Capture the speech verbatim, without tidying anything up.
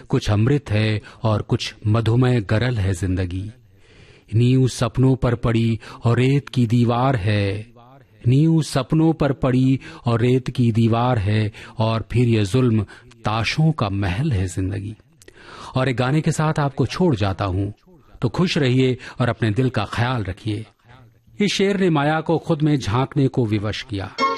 कुछ अमृत है और कुछ मधुमय गरल है जिंदगी। नींव सपनों पर पड़ी और रेत की दीवार है, नींव सपनों पर पड़ी और रेत की दीवार है, और फिर ये जुल्म ताशों का महल है जिंदगी। और एक गाने के साथ आपको छोड़ जाता हूँ, तो खुश रहिए और अपने दिल का ख्याल रखिए। इस शेर ने माया को खुद में झांकने को विवश किया।